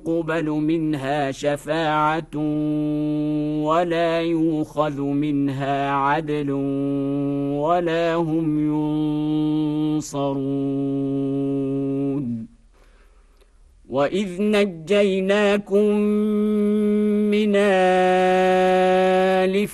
يقبل منها شفاعة ولا يؤخذ منها عدل ولا هم ينصرون وإذ نجيناكم من آل